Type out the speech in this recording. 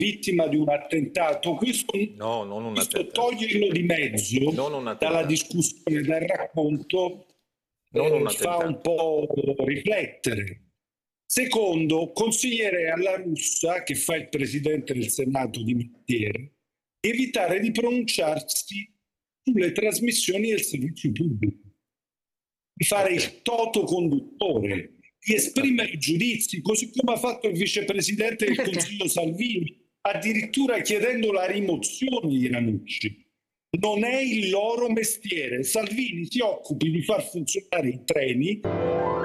vittima di un attentato. No, non un Questo attentato. toglierlo di mezzo Non un dalla attentato. discussione, dal racconto, Non un fa un attentato. po' riflettere. Secondo, consigliere alla Russa, che fa il presidente del Senato di mestiere, di evitare di pronunciarsi sulle trasmissioni del servizio pubblico, di fare Ok, il toto conduttore, di ok. esprimere giudizi, così come ha fatto il vicepresidente del Consiglio Salvini, addirittura chiedendo la rimozione di Ranucci. Non è il loro mestiere. Salvini si occupi di far funzionare i treni